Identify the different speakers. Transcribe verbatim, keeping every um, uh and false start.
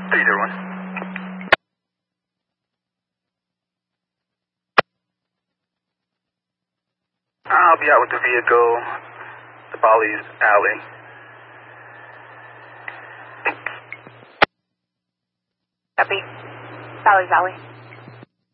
Speaker 1: three zero one. I'll be out with the vehicle, the Bolly's Alley.
Speaker 2: Copy. Bally's Alley.